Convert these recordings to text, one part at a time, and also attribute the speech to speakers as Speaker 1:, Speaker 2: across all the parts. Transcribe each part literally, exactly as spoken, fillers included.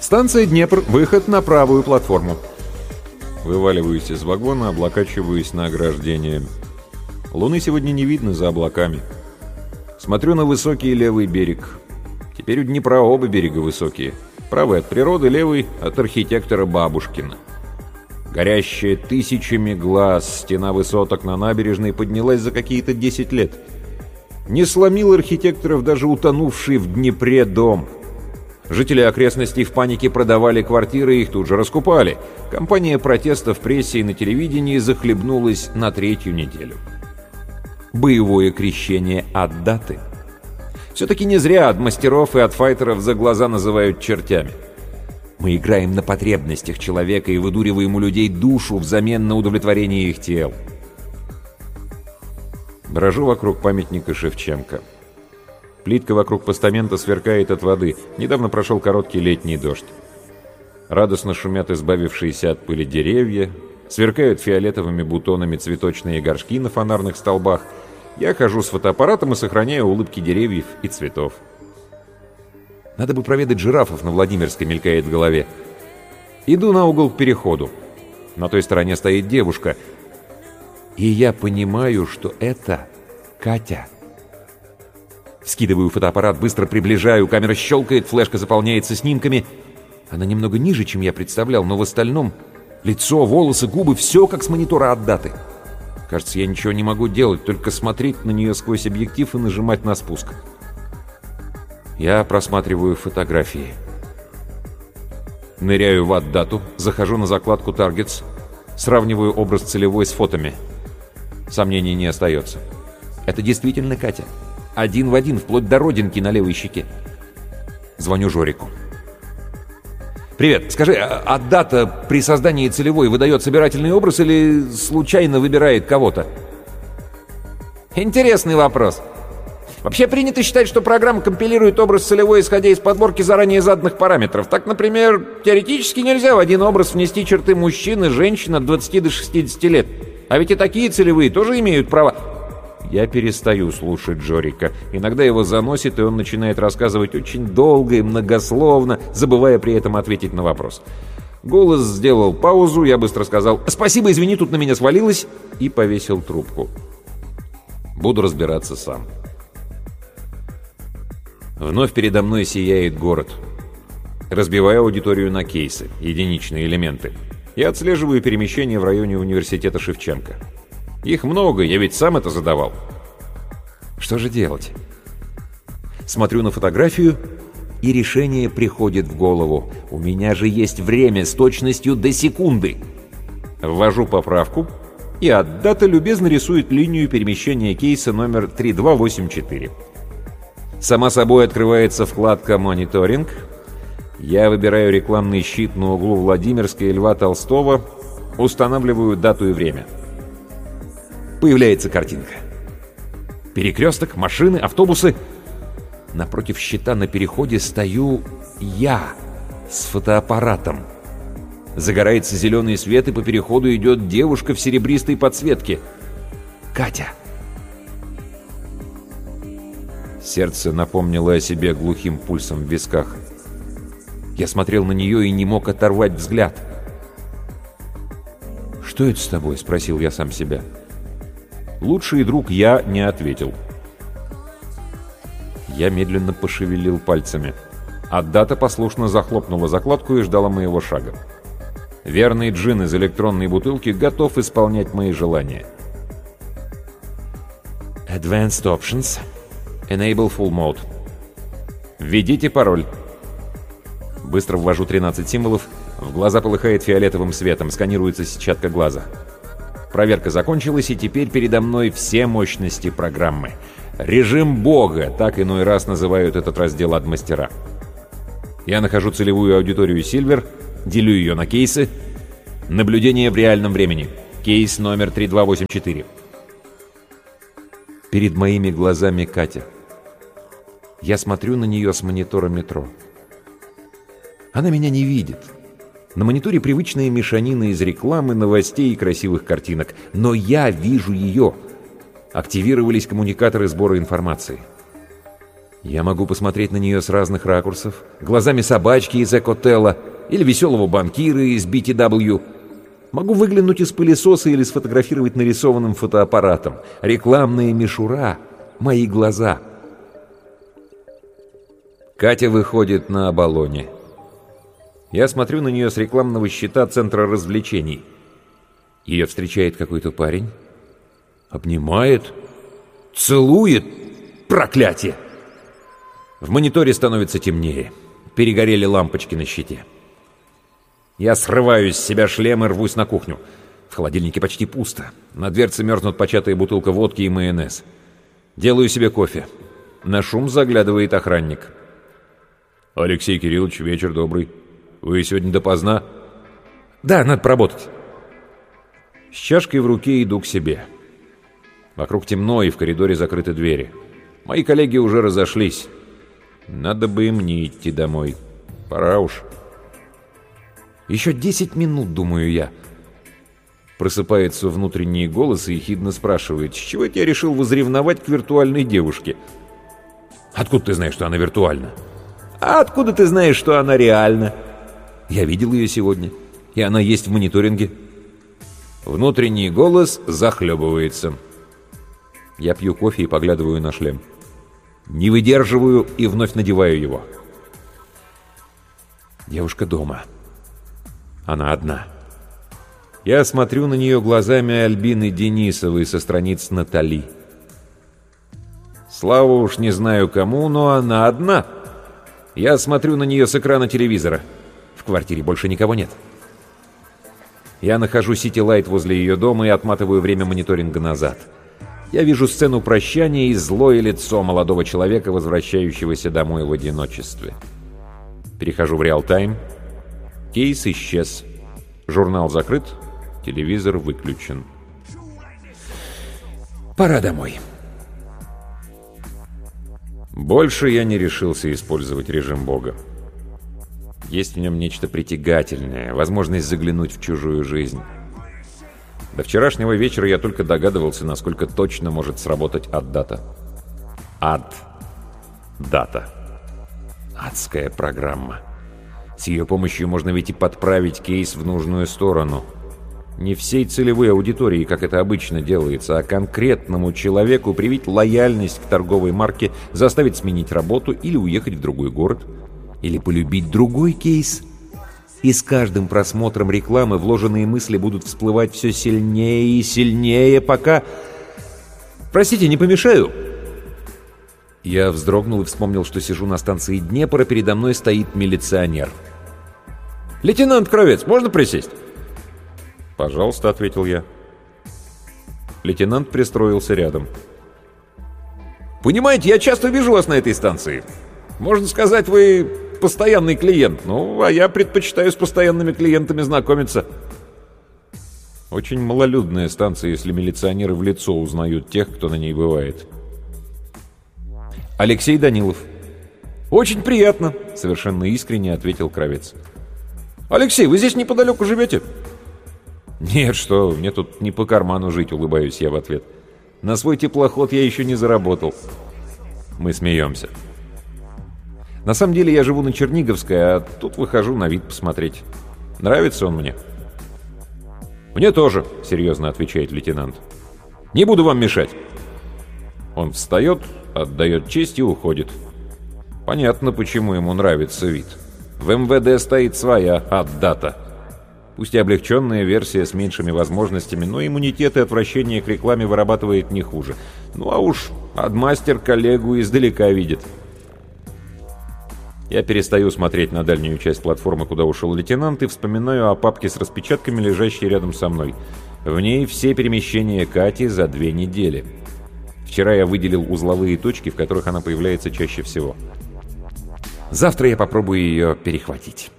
Speaker 1: Станция Днепр. Выход на правую платформу. Вываливаюсь из вагона, облокачиваюсь на ограждение. Луны сегодня не видно за облаками. Смотрю на высокий левый берег. Теперь у Днепра оба берега высокие. Правый от природы, левый от архитектора Бабушкина. Горящая тысячами глаз стена высоток на набережной поднялась за какие-то десять лет. Не сломил архитекторов даже утонувший в Днепре дом. Жители окрестностей в панике продавали квартиры и их тут же раскупали. Кампания протеста в прессе и на телевидении захлебнулась на третью неделю. Боевое крещение от даты. Все-таки не зря от мастеров и от файтеров за глаза называют чертями. Мы играем на потребностях человека и выдуриваем у людей душу взамен на удовлетворение их тел. Брожу вокруг памятника Шевченко. Плитка вокруг постамента сверкает от воды. Недавно прошел короткий летний дождь. Радостно шумят избавившиеся от пыли деревья. Сверкают фиолетовыми бутонами цветочные горшки на фонарных столбах. Я хожу с фотоаппаратом и сохраняю улыбки деревьев и цветов. Надо бы проведать жирафов на Владимирской, мелькает в голове. Иду на угол к переходу. На той стороне стоит девушка. И я понимаю, что это Катя. Скидываю фотоаппарат, быстро приближаю, камера щелкает, флешка заполняется снимками. Она немного ниже, чем я представлял, но в остальном лицо, волосы, губы, все как с монитора от даты. Кажется, я ничего не могу делать, только смотреть на нее сквозь объектив и нажимать на спуск. Я просматриваю фотографии. Ныряю в от-дату, захожу на закладку Targets, сравниваю образ целевой с фотами. Сомнений не остается. Это действительно Катя. Один в один, вплоть до родинки на левой щеке. Звоню Жорику. «Привет, скажи, а дата при создании целевой выдает собирательный образ или случайно выбирает кого-то?»
Speaker 2: Интересный вопрос. Вообще принято считать, что программа компилирует образ целевой, исходя из подборки заранее заданных параметров. Так, например, теоретически нельзя в один образ внести черты мужчины, женщин от двадцати до шестидесяти лет. А ведь и такие целевые тоже имеют право... Я перестаю слушать Жорика. Иногда его заносит, и он начинает рассказывать очень долго и многословно, забывая при этом ответить на вопрос. Голос сделал паузу, я быстро сказал «Спасибо, извини, тут на меня свалилось» и повесил трубку. Буду разбираться сам. Вновь передо мной сияет город. Разбиваю аудиторию на кейсы, единичные элементы. Я отслеживаю перемещения в районе университета Шевченко. Их много, я ведь сам это задавал. Что же делать? Смотрю на фотографию, и решение приходит в голову. У меня же есть время с точностью до секунды. Ввожу поправку, и от даты любезно рисует линию перемещения кейса номер три два восемь четыре. Сама собой открывается вкладка «Мониторинг». Я выбираю рекламный щит на углу Владимирской и Льва Толстого, устанавливаю дату и время. Появляется картинка. Перекресток, машины, автобусы. Напротив щита на переходе стою я с фотоаппаратом. Загорается зеленый свет, и по переходу идет девушка в серебристой подсветке. Катя. Сердце напомнило о себе глухим пульсом в висках. Я смотрел на нее и не мог оторвать взгляд. «Что это с тобой?» — спросил я сам себя. Лучший друг я не ответил. Я медленно пошевелил пальцами. От-дата послушно захлопнула закладку и ждала моего шага. Верный джин из электронной бутылки готов исполнять мои желания. Advanced Options. Enable Full Mode. Введите пароль. Быстро ввожу тринадцать символов. В глаза полыхает фиолетовым светом. Сканируется сетчатка глаза. Проверка закончилась, и теперь передо мной все мощности программы. Режим Бога, так иной раз называют этот раздел адмастера. Я нахожу целевую аудиторию Silver, делю ее на кейсы. Наблюдение в реальном времени. Кейс номер три два восемь четыре. Перед моими глазами Катя. Я смотрю на нее с монитора метро. Она меня не видит. На мониторе привычная мешанина из рекламы, новостей и красивых картинок. Но я вижу ее. Активировались коммуникаторы сбора информации. Я могу посмотреть на нее с разных ракурсов, глазами собачки из Экотелла или веселого банкира из би ти дабл ю. Могу выглянуть из пылесоса или сфотографировать нарисованным фотоаппаратом. Рекламная мишура — мои глаза. Катя выходит на Оболоне. Я смотрю на нее с рекламного щита Центра развлечений. Ее встречает какой-то парень. Обнимает. Целует. Проклятие! В мониторе становится темнее. Перегорели лампочки на щите. Я срываю с себя шлем и рвусь на кухню. В холодильнике почти пусто. На дверце мерзнут початая бутылка водки и майонез. Делаю себе кофе. На шум заглядывает охранник. «Алексей Кириллович, вечер добрый. Вы сегодня допоздна?» «Да, надо поработать». С чашкой в руке иду к себе. Вокруг темно, и в коридоре закрыты двери. Мои коллеги уже разошлись. Надо бы им не идти домой. Пора уж. Еще десять минут, думаю я. Просыпается внутренний голос и ехидно спрашивает, с чего это я решил возревновать к виртуальной девушке? Откуда ты знаешь, что она виртуальна? А откуда ты знаешь, что она реальна? Я видел ее сегодня, и она есть в мониторинге. Внутренний голос захлебывается. Я пью кофе и поглядываю на шлем. Не выдерживаю и вновь надеваю его. Девушка дома. Она одна. Я смотрю на нее глазами Альбины Денисовой со страниц Натали. Слава уж не знаю кому, но она одна. Я смотрю на нее с экрана телевизора. В квартире больше никого нет. Я нахожу Сити-Лайт возле ее дома и отматываю время мониторинга назад. Я вижу сцену прощания и злое лицо молодого человека, возвращающегося домой в одиночестве. Перехожу в реал-тайм. Кейс исчез. Журнал закрыт. Телевизор выключен. Пора домой. Больше я не решился использовать режим Бога. Есть в нем нечто притягательное, возможность заглянуть в чужую жизнь. До вчерашнего вечера я только догадывался, насколько точно может сработать ад-дата. Ад-дата. Адская программа. С ее помощью можно ведь и подправить кейс в нужную сторону. Не всей целевой аудитории, как это обычно делается, а конкретному человеку привить лояльность к торговой марке, заставить сменить работу или уехать в другой город, или полюбить другой кейс. И с каждым просмотром рекламы вложенные мысли будут всплывать все сильнее и сильнее, пока... Простите, не помешаю? Я вздрогнул и вспомнил, что сижу на станции Днепр, а передо мной стоит милиционер. «Лейтенант Кравец, можно присесть?» «Пожалуйста», — ответил я. Лейтенант пристроился рядом. «Понимаете, я часто вижу вас на этой станции. Можно сказать, вы постоянный клиент. Ну, а я предпочитаю с постоянными клиентами знакомиться». Очень малолюдная станция, если милиционеры в лицо узнают тех, кто на ней бывает. «Алексей Данилов». «Очень приятно», — совершенно искренне ответил Кравец. «Алексей, вы здесь неподалеку живете?» «Нет, что, мне тут не по карману жить», — улыбаюсь я в ответ. «На свой теплоход я еще не заработал». Мы смеемся. На самом деле я живу на Черниговской, а тут выхожу на вид посмотреть. Нравится он мне? «Мне тоже», — серьезно отвечает лейтенант. «Не буду вам мешать». Он встает, отдает честь и уходит. Понятно, почему ему нравится вид. В эм вэ дэ стоит своя ад-дата. Пусть и облегченная версия с меньшими возможностями, но иммунитет и отвращение к рекламе вырабатывает не хуже. Ну а уж адмастер коллегу издалека видит. Я перестаю смотреть на дальнюю часть платформы, куда ушел лейтенант, и вспоминаю о папке с распечатками, лежащей рядом со мной. В ней все перемещения Кати за две недели. Вчера я выделил узловые точки, в которых она появляется чаще всего. Завтра я попробую ее перехватить.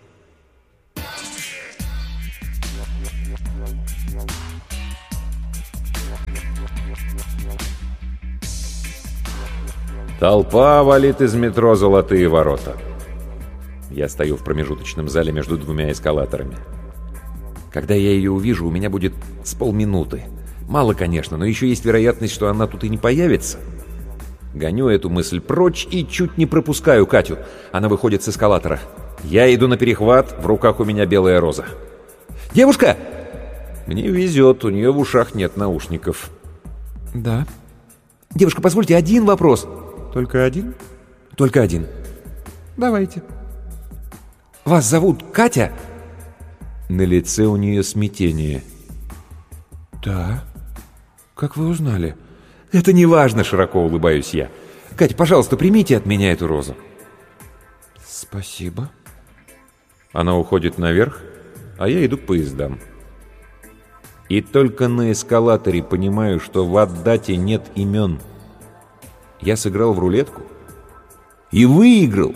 Speaker 2: Толпа валит из метро «Золотые ворота». Я стою в промежуточном зале между двумя эскалаторами. Когда я ее увижу, у меня будет с полминуты. Мало, конечно, но еще есть вероятность, что она тут и не появится. Гоню эту мысль прочь и чуть не пропускаю Катю. Она выходит с эскалатора. Я иду на перехват, в руках у меня белая роза. «Девушка!» Мне везет, у нее в ушах нет наушников. «Да». «Девушка, позвольте, один вопрос». «Только один?» «Только один». «Давайте». «Вас зовут Катя?» На лице у нее смятение. «Да? Как вы узнали?» «Это не важно», — широко улыбаюсь я. «Катя, пожалуйста, примите от меня эту розу». «Спасибо». Она уходит наверх, а я иду к поездам. И только на эскалаторе понимаю, что в Аддате нет имен. Я сыграл в рулетку и выиграл.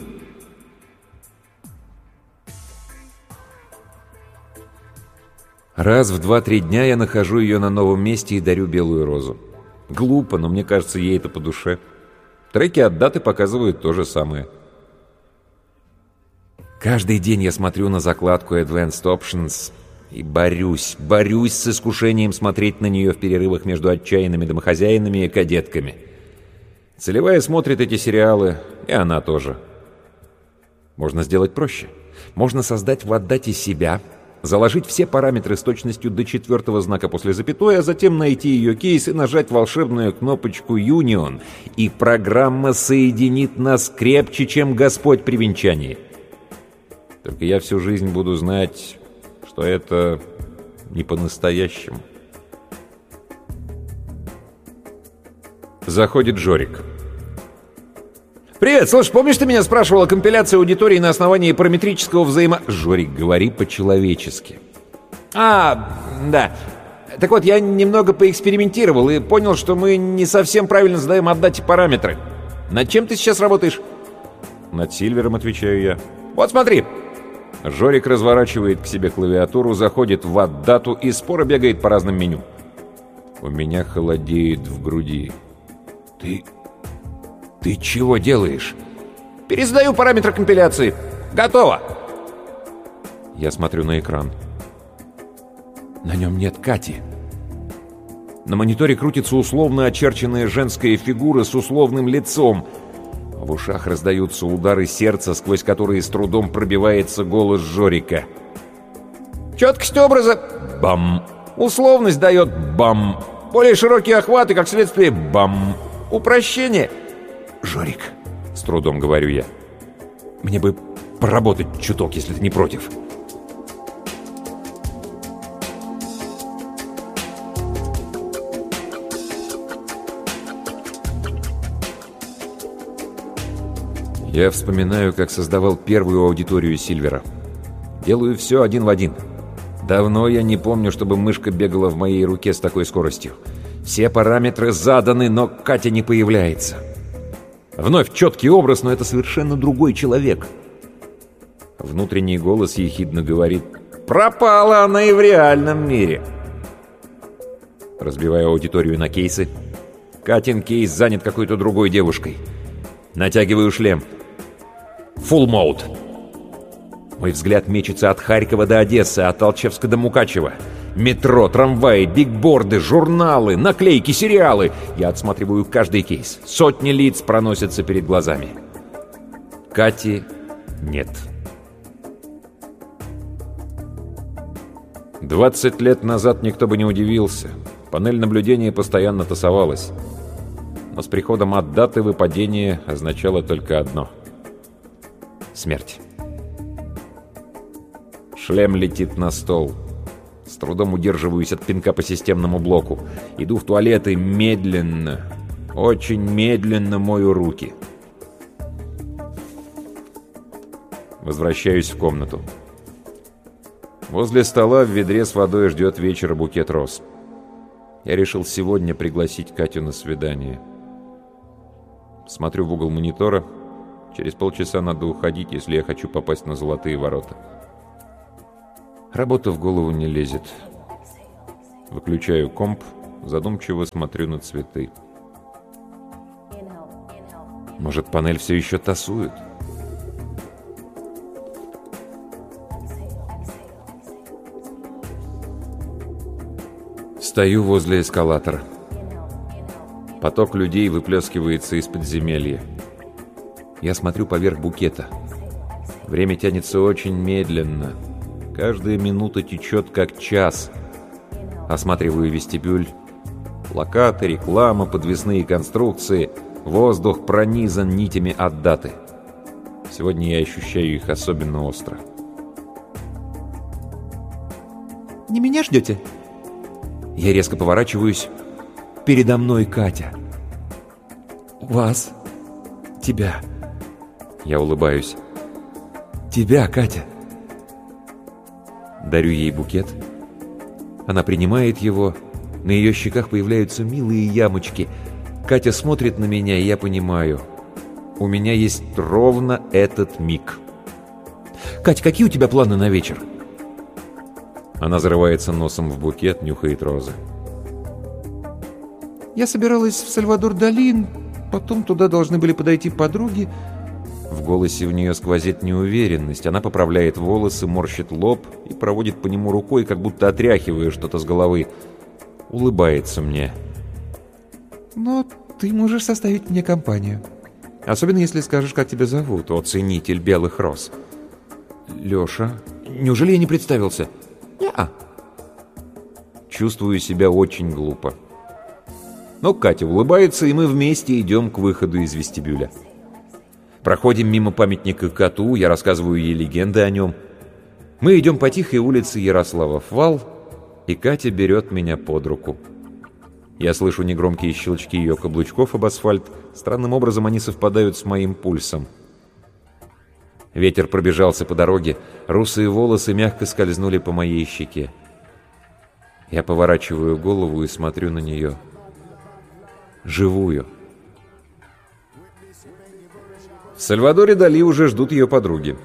Speaker 2: Раз в два-три дня я нахожу ее на новом месте и дарю белую розу. Глупо, но мне кажется, ей это по душе. Треки Аддаты показывают то же самое. Каждый день я смотрю на закладку Advanced Options и борюсь, борюсь с искушением смотреть на нее в перерывах между отчаянными домохозяинами и кадетками. Целевая смотрит эти сериалы, и она тоже. Можно сделать проще. Можно создать в Аддате себя, заложить все параметры с точностью до четвертого знака после запятой, а затем найти ее кейс и нажать волшебную кнопочку «Union», и программа соединит нас крепче, чем Господь при венчании. Только я всю жизнь буду знать, что это не по-настоящему. Заходит Жорик. «Привет, слушай, помнишь, ты меня спрашивал о компиляции аудитории на основании параметрического взаимо...» «Жорик, говори по-человечески». «А, да. Так вот, я немного поэкспериментировал и понял, что мы не совсем правильно задаем Аддате параметры. Над чем ты сейчас работаешь?» «Над Сильвером», — отвечаю я. «Вот смотри». Жорик разворачивает к себе клавиатуру, заходит в Аддату и споро бегает по разным меню. У меня холодеет в груди. «Ты... ты чего делаешь?» «Пересдаю параметры компиляции. Готово!» Я смотрю на экран. На нем нет Кати. На мониторе крутится условно очерченная женская фигура с условным лицом. В ушах раздаются удары сердца, сквозь которые с трудом пробивается голос Жорика. «Четкость образа — бам! Условность дает — бам! Более широкие охваты, как следствие — бам! Упрощение!» «Жорик», — с трудом говорю я, — «мне бы поработать чуток, если ты не против». Я вспоминаю, как создавал первую аудиторию Сильвера. Делаю все один в один. Давно я не помню, чтобы мышка бегала в моей руке с такой скоростью. Все параметры заданы, но Катя не появляется. Вновь четкий образ, но это совершенно другой человек. Внутренний голос ехидно говорит: «Пропала она и в реальном мире». Разбиваю аудиторию на кейсы. Катин кейс занят какой-то другой девушкой. Натягиваю шлем. Full mode. Мой взгляд мечется от Харькова до Одессы, от Алчевска до Мукачева. Метро, трамваи, бигборды, журналы, наклейки, сериалы. Я отсматриваю каждый кейс. Сотни лиц проносятся перед глазами. Кати нет. Двадцать лет назад никто бы не удивился. Панель наблюдения постоянно тасовалась. Но с приходом Аддаты выпадение означало только одно — смерть. Шлем летит на стол. С трудом удерживаюсь от пинка по системному блоку. Иду в туалет и медленно, очень медленно мою руки. Возвращаюсь в комнату. Возле стола в ведре с водой ждет вечера букет роз. Я решил сегодня пригласить Катю на свидание. Смотрю в угол монитора. Через полчаса надо уходить, если я хочу попасть на золотые ворота. Работа в голову не лезет. Выключаю комп, задумчиво смотрю на цветы. Может, панель все еще тасует? Стою возле эскалатора. Поток людей выплескивается из подземелья. Я смотрю поверх букета. Время тянется очень медленно. Каждая минута течет как час. Осматриваю вестибюль. Плакаты, реклама, подвесные конструкции. Воздух пронизан нитями от даты. Сегодня я ощущаю их особенно остро.
Speaker 3: «Не меня ждете?»
Speaker 2: Я резко поворачиваюсь. Передо мной Катя.
Speaker 3: «Вас? Тебя?»
Speaker 2: Я улыбаюсь.
Speaker 3: «Тебя, Катя?»
Speaker 2: Дарю ей букет. Она принимает его. На ее щеках появляются милые ямочки. Катя смотрит на меня, и я понимаю. У меня есть ровно этот миг.
Speaker 3: «Кать, какие у тебя планы на вечер?»
Speaker 2: Она зарывается носом в букет, нюхает розы.
Speaker 3: «Я собиралась в Сальвадор-Дали, потом туда должны были подойти подруги».
Speaker 2: В голосе у нее сквозит неуверенность. Она поправляет волосы, морщит лоб и проводит по нему рукой, как будто отряхивая что-то с головы. Улыбается мне.
Speaker 3: «Но ты можешь составить мне компанию. Особенно, если скажешь, как тебя зовут, о ценитель белых роз».
Speaker 2: «Леша? Неужели я не представился?»
Speaker 3: «Не-а».
Speaker 2: Чувствую себя очень глупо. Но Катя улыбается, и мы вместе идем к выходу из вестибюля. Проходим мимо памятника коту, я рассказываю ей легенды о нем. Мы идем по тихой улице Ярославов-Вал, и Катя берет меня под руку. Я слышу негромкие щелчки ее каблучков об асфальт. Странным образом они совпадают с моим пульсом. Ветер пробежался по дороге, русые волосы мягко скользнули по моей щеке. Я поворачиваю голову и смотрю на нее. Живую. В Сальвадоре Дали уже ждут ее подруги.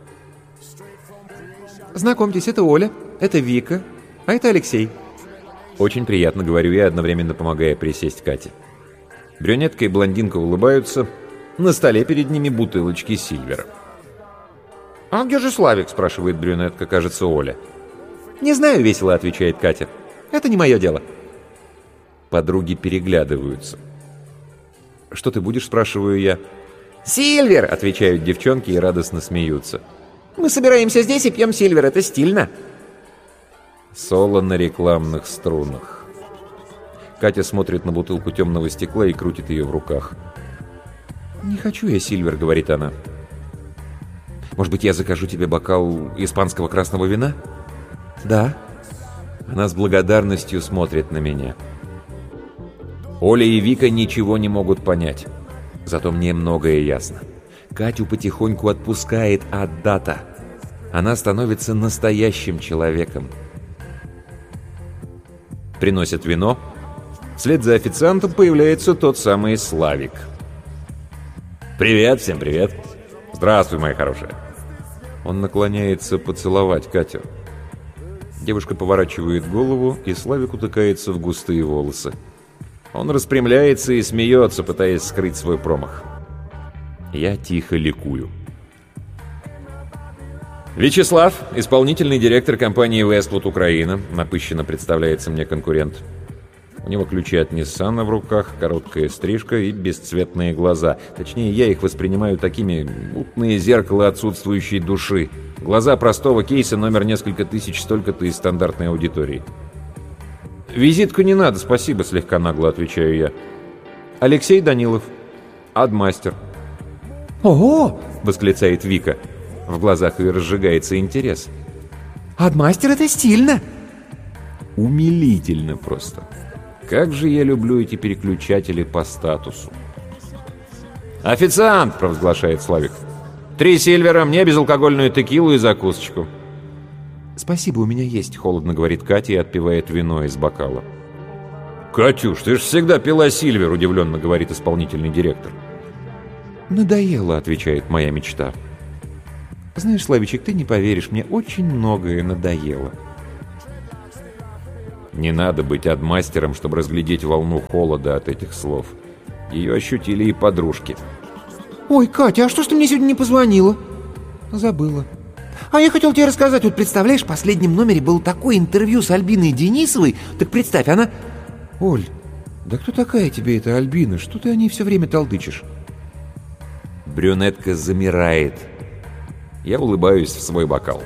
Speaker 3: «Знакомьтесь, это Оля, это Вика, а это Алексей».
Speaker 2: Очень приятно, говорю я, одновременно помогая присесть Кате. Брюнетка и блондинка улыбаются. На столе перед ними бутылочки Сильвера.
Speaker 3: «А где же Славик?» —
Speaker 2: спрашивает брюнетка, кажется, Оля.
Speaker 3: «Не знаю», — весело отвечает Катя. «Это не мое дело».
Speaker 2: Подруги переглядываются. «Что ты будешь?» — спрашиваю я.
Speaker 3: «Сильвер!» —
Speaker 2: отвечают девчонки и радостно смеются.
Speaker 3: «Мы собираемся здесь и пьем Сильвер, это стильно».
Speaker 2: Соло на рекламных струнах. Катя смотрит на бутылку темного стекла и крутит ее в руках.
Speaker 3: «Не хочу я Сильвер», — говорит она.
Speaker 2: «Может быть, я закажу тебе бокал испанского красного вина?»
Speaker 3: «Да».
Speaker 2: Она с благодарностью смотрит на меня. Оля и Вика ничего не могут понять. Зато мне многое ясно. Катю потихоньку отпускает от дата. Она становится настоящим человеком. Приносят вино. Вслед за официантом появляется тот самый Славик. «Привет, всем привет!» «Здравствуй, моя хорошая!» Он наклоняется поцеловать Катю. Девушка поворачивает голову, и Славик утыкается в густые волосы. Он распрямляется и смеется, пытаясь скрыть свой промах. Я тихо ликую. Вячеслав, исполнительный директор компании Westwood Украина, напыщенно представляется мне конкурент. У него ключи от Ниссана в руках, короткая стрижка и бесцветные глаза. Точнее, я их воспринимаю такими: мутные зеркала отсутствующей души. Глаза простого кейса, номер несколько тысяч, столько-то из стандартной аудитории. «Визитку не надо, спасибо», — слегка нагло отвечаю я. «Алексей Данилов, адмастер».
Speaker 3: «Ого!» —
Speaker 2: восклицает Вика. В глазах ее разжигается интерес.
Speaker 3: «Адмастер — это стильно!»
Speaker 2: Умилительно просто. Как же я люблю эти переключатели по статусу. «Официант!» — провозглашает Славик. «Три сильвера, мне безалкогольную текилу и закусочку».
Speaker 3: «Спасибо, у меня есть», —
Speaker 2: холодно говорит Катя и отпивает вино из бокала. «Катюш, ты же всегда пила сильвер», — удивленно говорит исполнительный директор.
Speaker 3: «Надоело», — отвечает моя мечта. «Знаешь, Славичек, ты не поверишь, мне очень многое надоело».
Speaker 2: Не надо быть адмастером, чтобы разглядеть волну холода от этих слов. Ее ощутили и подружки.
Speaker 3: «Ой, Катя, а что ж ты мне сегодня не позвонила?» «Забыла». «А я хотел тебе рассказать, вот представляешь, в последнем номере было такое интервью с Альбиной Денисовой. Так представь, она...» «Оль, «Да кто такая тебе эта Альбина? Что ты о ней все время толдычишь?»
Speaker 2: Брюнетка замирает. Я улыбаюсь в свой бокал.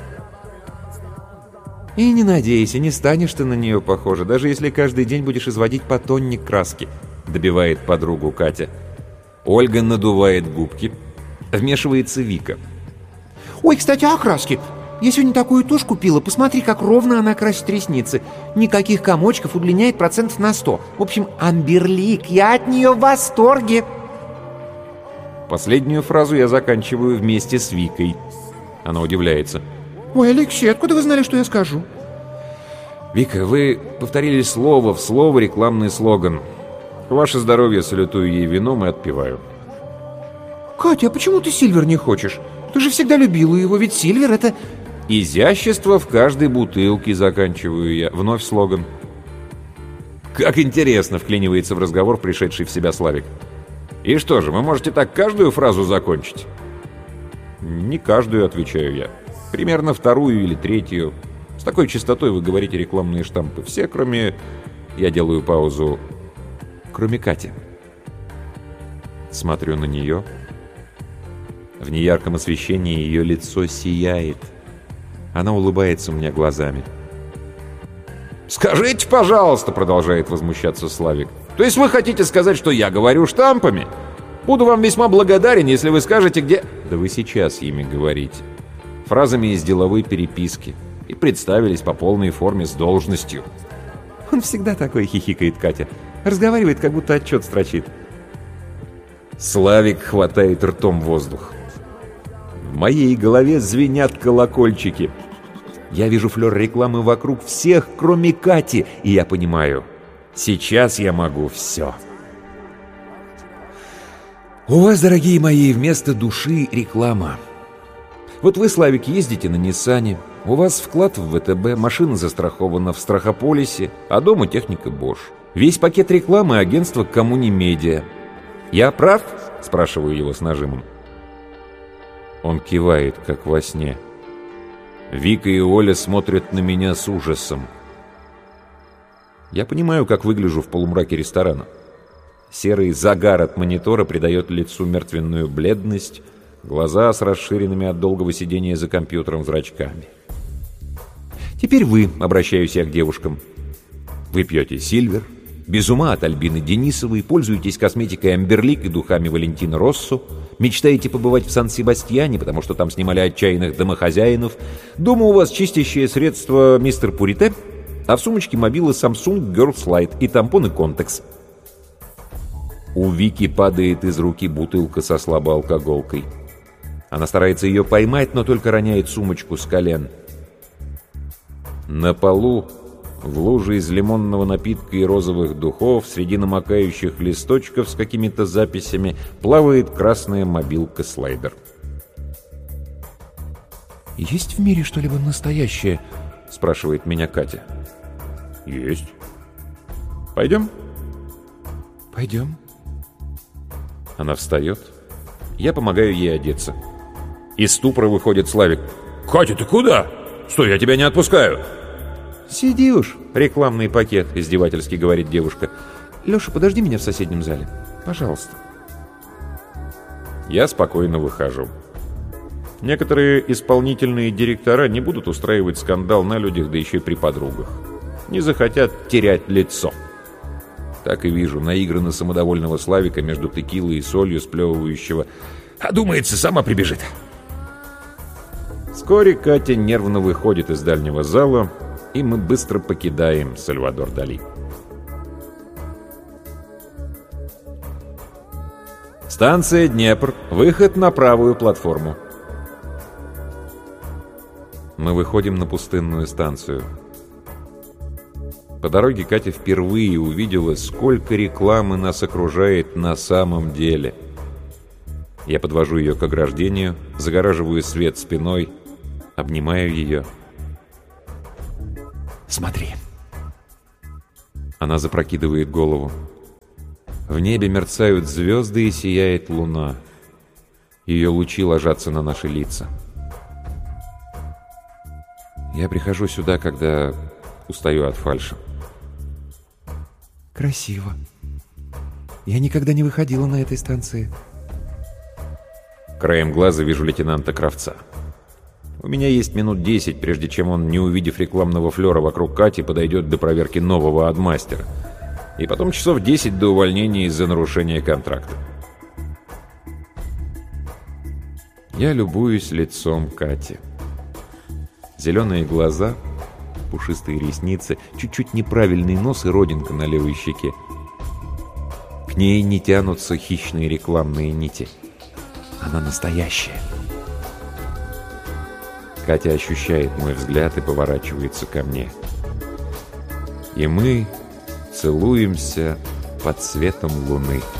Speaker 3: «И не надейся, не станешь ты на нее похожа, даже если каждый день будешь изводить по тонне краски», — добивает подругу Катя.
Speaker 2: Ольга надувает губки. Вмешивается Вика.
Speaker 4: «Ой, кстати, о краске. Я сегодня такую тушь купила. Посмотри, как ровно она красит ресницы. Никаких комочков, удлиняет процентов на сто. В общем, Амберлик. Я от нее в восторге».
Speaker 2: Последнюю фразу я заканчиваю вместе с Викой. Она удивляется.
Speaker 4: «Ой, Алексей, откуда вы знали, что я скажу?»
Speaker 2: «Вика, вы повторили слово в слово рекламный слоган. Ваше здоровье, салютую ей вином и отпиваю».
Speaker 4: «Катя, а почему ты Сильвер не хочешь? Ты же всегда любила его, ведь Сильвер — это...»
Speaker 2: «Изящество в каждой бутылке», заканчиваю я. Вновь слоган. «Как интересно», — вклинивается в разговор пришедший в себя Славик. «И что же, вы можете так каждую фразу закончить?» «Не каждую», — отвечаю я. «Примерно вторую или третью. С такой частотой вы говорите рекламные штампы. Все, кроме...» Я делаю паузу. «Кроме Кати». Смотрю на нее. В неярком освещении ее лицо сияет. Она улыбается мне глазами. «Скажите, пожалуйста», — продолжает возмущаться Славик. «То есть вы хотите сказать, что я говорю штампами? Буду вам весьма благодарен, если вы скажете, где...» «Да вы сейчас ими говорите. Фразами из деловой переписки. И представились по полной форме с должностью».
Speaker 3: «Он всегда такой», — хихикает Катя. «Разговаривает, как будто отчет строчит».
Speaker 2: Славик хватает ртом воздух. В моей голове звенят колокольчики. Я вижу флёр рекламы вокруг всех, кроме Кати, и я понимаю, сейчас я могу все. У вас, дорогие мои, вместо души реклама. Вот вы, Славик, ездите на Ниссане, у вас вклад в вэ тэ бэ, машина застрахована в страхополисе, а дома техника Bosch. Весь пакет рекламы агентства «Коммуни Медиа». «Я прав?» – спрашиваю его с нажимом. Он кивает, как во сне. Вика и Оля смотрят на меня с ужасом. Я понимаю, как выгляжу в полумраке ресторана. Серый загар от монитора придает лицу мертвенную бледность, глаза с расширенными от долгого сидения за компьютером зрачками. «Теперь вы», — обращаюсь я к девушкам. «Вы пьете Сильвер, без ума от Альбины Денисовой, пользуетесь косметикой Амберлик и духами Валентино Россо, мечтаете побывать в Сан-Себастьяне, потому что там снимали отчаянных домохозяинов, дома у вас чистящее средство мистер Пурите, а в сумочке мобилы Samsung Girls Light и тампоны Contex». У Вики падает из руки бутылка со слабоалкоголкой. Она старается ее поймать, но только роняет сумочку с колен. На полу, в луже из лимонного напитка и розовых духов, среди намокающих листочков с какими-то записями, плавает красная мобилка-слайдер.
Speaker 3: «Есть в мире что-либо настоящее?» — спрашивает меня Катя.
Speaker 2: «Есть. Пойдем?»
Speaker 3: «Пойдем».
Speaker 2: Она встает. Я помогаю ей одеться. Из ступора выходит Славик. «Катя, ты куда? Стой, я тебя не отпускаю!»
Speaker 3: «Сиди уж, рекламный пакет», — издевательски говорит девушка. «Леша, подожди меня в соседнем зале. Пожалуйста».
Speaker 2: Я спокойно выхожу. Некоторые исполнительные директора не будут устраивать скандал на людях, да еще и при подругах. Не захотят терять лицо. Так и вижу наигранно самодовольного Славика между текилой и солью, сплевывающего. А думается, сама прибежит. Вскоре Катя нервно выходит из дальнего зала, и мы быстро покидаем Сальвадор Дали. Станция Днепр. Выход на правую платформу. Мы выходим на пустынную станцию. По дороге Катя впервые увидела, сколько рекламы нас окружает на самом деле. Я подвожу ее к ограждению, загораживаю свет спиной, обнимаю ее. «Смотри!» Она запрокидывает голову. В небе мерцают звезды и сияет луна. Ее лучи ложатся на наши лица. Я прихожу сюда, когда устаю от фальши.
Speaker 3: «Красиво», Я никогда не выходила на этой станции.
Speaker 2: Краем глаза вижу лейтенанта Кравца. У меня есть минут десять, прежде чем он, не увидев рекламного флера вокруг Кати, подойдет до проверки нового адмастера. И потом часов десять до увольнения из-за нарушения контракта.
Speaker 3: Я любуюсь лицом Кати. Зеленые глаза, пушистые ресницы, чуть-чуть неправильный нос и родинка на левой щеке. К ней не тянутся хищные рекламные нити. Она настоящая. Катя ощущает мой взгляд и поворачивается ко мне. И мы целуемся под светом луны.